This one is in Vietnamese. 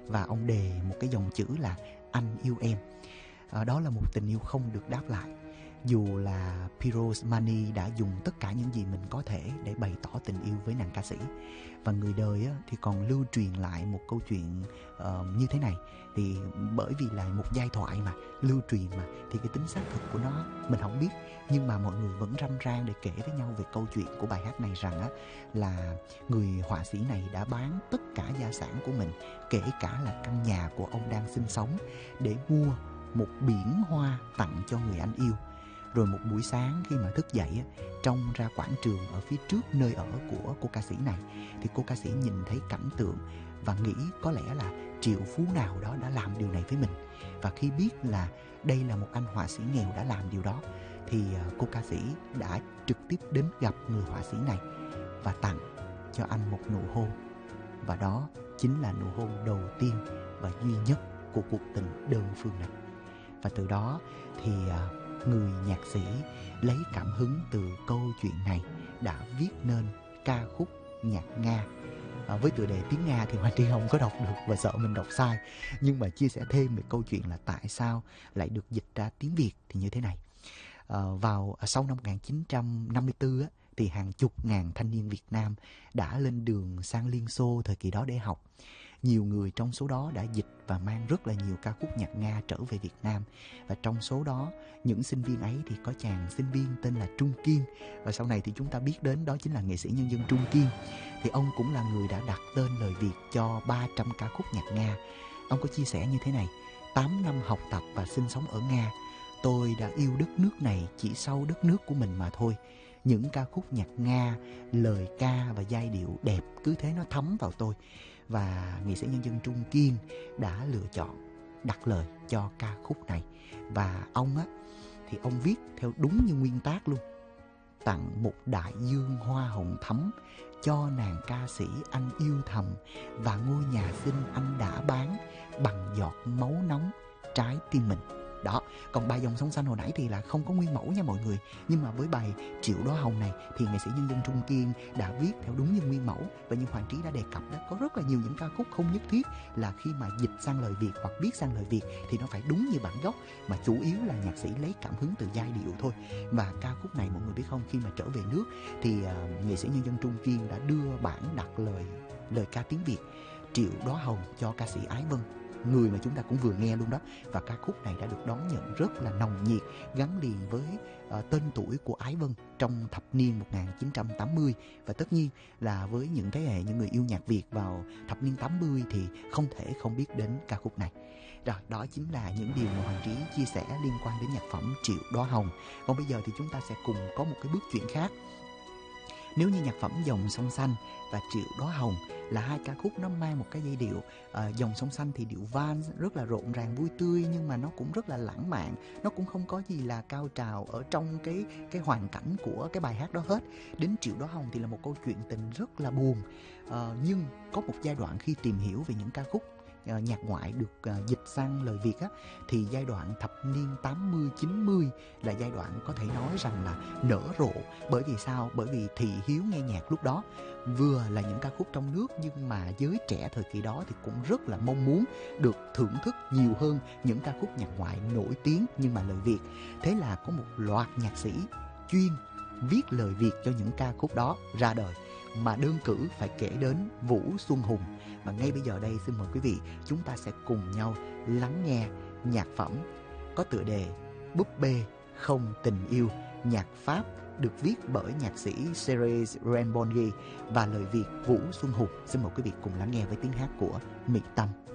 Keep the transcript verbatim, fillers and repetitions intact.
và ông đề một cái dòng chữ là anh yêu em. À, đó là một tình yêu không được đáp lại. Dù là Piroz Mani đã dùng tất cả những gì mình có thể để bày tỏ tình yêu với nàng ca sĩ. Và người đời á, thì còn lưu truyền lại một câu chuyện uh, như thế này. Thì bởi vì là một giai thoại mà, lưu truyền mà, thì cái tính xác thực của nó mình không biết. Nhưng mà mọi người vẫn râm ran để kể với nhau về câu chuyện của bài hát này, rằng á, là người họa sĩ này đã bán tất cả gia sản của mình, kể cả là căn nhà của ông đang sinh sống, để mua một biển hoa tặng cho người anh yêu. Rồi một buổi sáng khi mà thức dậy, trông ra quảng trường ở phía trước nơi ở của cô ca sĩ này, thì cô ca sĩ nhìn thấy cảnh tượng và nghĩ có lẽ là triệu phú nào đó đã làm điều này với mình. Và khi biết là đây là một anh họa sĩ nghèo đã làm điều đó, thì cô ca sĩ đã trực tiếp đến gặp người họa sĩ này và tặng cho anh một nụ hôn. Và đó chính là nụ hôn đầu tiên và duy nhất của cuộc tình đơn phương này. Và từ đó thì người nhạc sĩ lấy cảm hứng từ câu chuyện này đã viết nên ca khúc nhạc Nga. À, với tựa đề tiếng Nga thì Hoàng Trí không có đọc được và sợ mình đọc sai, nhưng mà chia sẻ thêm về câu chuyện là tại sao lại được dịch ra tiếng Việt thì như thế này. À, vào sau năm một nghìn chín trăm năm mươi tư á, thì hàng chục ngàn thanh niên Việt Nam đã lên đường sang Liên Xô thời kỳ đó để học. Nhiều người trong số đó đã dịch và mang rất là nhiều ca khúc nhạc Nga trở về Việt Nam. Và trong số đó, những sinh viên ấy thì có chàng sinh viên tên là Trung Kiên. Và sau này thì chúng ta biết đến đó chính là nghệ sĩ nhân dân Trung Kiên. Thì ông cũng là người đã đặt tên lời Việt cho ba trăm ca khúc nhạc Nga. Ông có chia sẻ như thế này: tám năm học tập và sinh sống ở Nga, tôi đã yêu đất nước này chỉ sau đất nước của mình mà thôi. Những ca khúc nhạc Nga, lời ca và giai điệu đẹp cứ thế nó thấm vào tôi. Và nghệ sĩ nhân dân Trung Kiên đã lựa chọn đặt lời cho ca khúc này. Và ông á, thì ông viết theo đúng như nguyên tác luôn: tặng một đại dương hoa hồng thắm cho nàng ca sĩ anh yêu thầm, và ngôi nhà xinh anh đã bán bằng giọt máu nóng trái tim mình. Đó, còn bài Dòng Sông Xanh hồi nãy thì là không có nguyên mẫu nha mọi người. Nhưng mà với bài Triệu Đóa Hồng này thì nghệ sĩ nhân dân Trung Kiên đã viết theo đúng như nguyên mẫu. Và như Hoàng Trí đã đề cập đó, có rất là nhiều những ca khúc không nhất thiết là khi mà dịch sang lời Việt hoặc viết sang lời Việt thì nó phải đúng như bản gốc, mà chủ yếu là nhạc sĩ lấy cảm hứng từ giai điệu thôi. Và ca khúc này mọi người biết không, khi mà trở về nước thì uh, nghệ sĩ nhân dân Trung Kiên đã đưa bản đặt lời lời ca tiếng Việt Triệu Đóa Hồng cho ca sĩ Ái Vân, người mà chúng ta cũng vừa nghe luôn đó. Và ca khúc này đã được đón nhận rất là nồng nhiệt, gắn liền với uh, tên tuổi của Ái Vân trong thập niên một nghìn chín trăm tám mươi. Và tất nhiên là với những thế hệ những người yêu nhạc Việt vào thập niên tám mươi thì không thể không biết đến ca khúc này. Rồi, đó chính là những điều mà Hoàng Trí chia sẻ liên quan đến nhạc phẩm Triệu Đóa Hồng. Còn bây giờ thì chúng ta sẽ cùng có một cái bước chuyển khác. Nếu như nhạc phẩm Dòng Sông Xanh và Triệu Đóa Hồng là hai ca khúc nó mang một cái giai điệu, uh, Dòng Sông Xanh thì điệu van rất là rộn ràng vui tươi, nhưng mà nó cũng rất là lãng mạn, nó cũng không có gì là cao trào ở trong cái cái hoàn cảnh của cái bài hát đó hết. Đến Triệu Đóa Hồng thì là một câu chuyện tình rất là buồn, uh, nhưng có một giai đoạn khi tìm hiểu về những ca khúc Uh, nhạc ngoại được uh, dịch sang lời Việt á, thì giai đoạn thập niên tám mươi chín mươi là giai đoạn có thể nói rằng là nở rộ. Bởi vì sao? Bởi vì thị hiếu nghe nhạc lúc đó vừa là những ca khúc trong nước, nhưng mà giới trẻ thời kỳ đó thì cũng rất là mong muốn được thưởng thức nhiều hơn những ca khúc nhạc ngoại nổi tiếng nhưng mà lời Việt. Thế là có một loạt nhạc sĩ chuyên viết lời Việt cho những ca khúc đó ra đời, mà đơn cử phải kể đến Vũ Xuân Hùng. Và ngay bây giờ đây xin mời quý vị chúng ta sẽ cùng nhau lắng nghe nhạc phẩm có tựa đề Búp Bê Không Tình Yêu, nhạc Pháp được viết bởi nhạc sĩ Serge Renbongi và lời Việt Vũ Xuân Hùng. Xin mời quý vị cùng lắng nghe với tiếng hát của Mỹ Tâm.